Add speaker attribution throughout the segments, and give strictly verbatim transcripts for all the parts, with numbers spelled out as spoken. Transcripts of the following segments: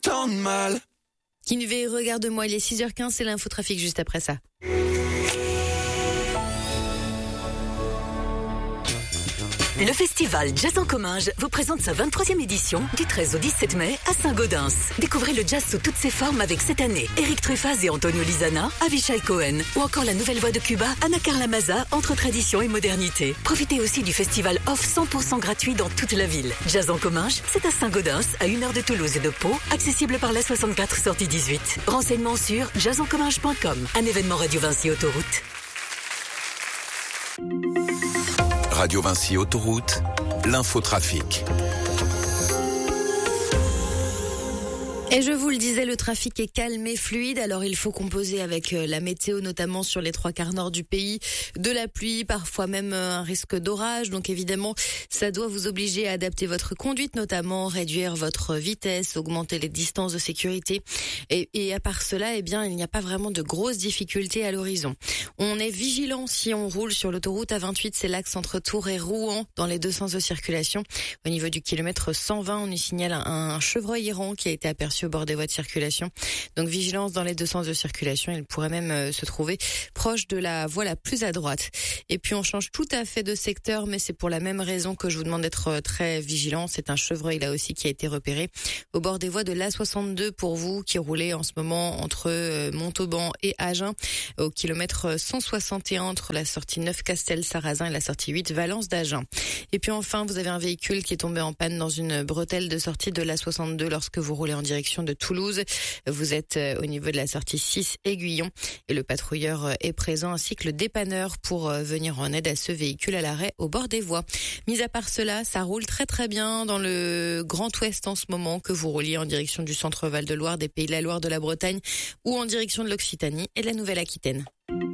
Speaker 1: tant de mal.
Speaker 2: Kinvé, regarde-moi, il est six heures quinze, c'est l'infotrafic juste après ça.
Speaker 3: Le festival Jazz en Comminges vous présente sa vingt-troisième édition du treize au dix-sept mai à Saint-Gaudens. Découvrez le jazz sous toutes ses formes avec cette année Eric Truffaz et Antonio Lizana, Avishai Cohen ou encore la nouvelle voix de Cuba, Ana Carla Maza, entre tradition et modernité. Profitez aussi du festival off cent pour cent gratuit dans toute la ville. Jazz en Comminges, c'est à Saint-Gaudens, à une heure de Toulouse et de Pau, accessible par la soixante-quatre sortie dix-huit. Renseignements sur jazz en comminges point com, un événement Radio Vinci Autoroute.
Speaker 1: Radio Vinci Autoroute, l'infotrafic.
Speaker 2: Et je vous le disais, le trafic est calme et fluide, alors il faut composer avec la météo, notamment sur les trois quarts nord du pays, de la pluie, parfois même un risque d'orage. Donc évidemment, ça doit vous obliger à adapter votre conduite, notamment réduire votre vitesse, augmenter les distances de sécurité. Et, et à part cela, eh bien, il n'y a pas vraiment de grosses difficultés à l'horizon. On est vigilant si on roule sur l'autoroute A vingt-huit, c'est l'axe entre Tours et Rouen, dans les deux sens de circulation. Au niveau du kilomètre cent vingt, on y signale un, un chevreuil errant qui a été aperçu au bord des voies de circulation. Donc vigilance dans les deux sens de circulation. Il pourrait même euh, se trouver proche de la voie la plus à droite. Et puis on change tout à fait de secteur, mais c'est pour la même raison que je vous demande d'être euh, très vigilant. C'est un chevreuil là aussi qui a été repéré au bord des voies de l'A soixante-deux pour vous qui roulez en ce moment entre euh, Montauban et Agen, au kilomètre cent soixante et un entre la sortie neuf Castel-Sarrazin et la sortie huit Valence d'Agen. Et puis enfin, vous avez un véhicule qui est tombé en panne dans une bretelle de sortie de l'A soixante-deux lorsque vous roulez en direction de Toulouse. Vous êtes au niveau de la sortie six Aiguillon et le patrouilleur est présent ainsi que le dépanneur pour venir en aide à ce véhicule à l'arrêt au bord des voies. Mis à part cela, ça roule très très bien dans le Grand Ouest en ce moment, que vous rouliez en direction du centre Val-de-Loire, des Pays de la Loire, de la Bretagne ou en direction de l'Occitanie et de la Nouvelle-Aquitaine.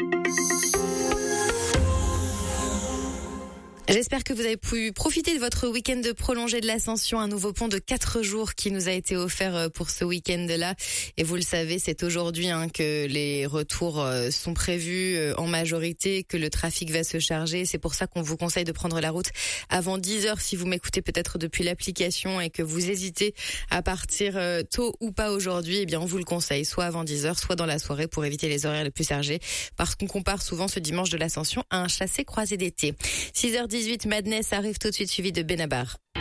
Speaker 2: J'espère que vous avez pu profiter de votre week-end prolongé de l'Ascension, un nouveau pont de quatre jours qui nous a été offert pour ce week-end-là. Et vous le savez, c'est aujourd'hui hein, que les retours sont prévus en majorité, que le trafic va se charger. C'est pour ça qu'on vous conseille de prendre la route avant dix heures si vous m'écoutez peut-être depuis l'application et que vous hésitez à partir tôt ou pas aujourd'hui. Eh bien, on vous le conseille, soit avant dix heures, soit dans la soirée pour éviter les horaires les plus chargés. Parce qu'on compare souvent ce dimanche de l'Ascension à un chassé croisé d'été. six heures dix-huit, Madness arrive tout de suite suivi de Benabar.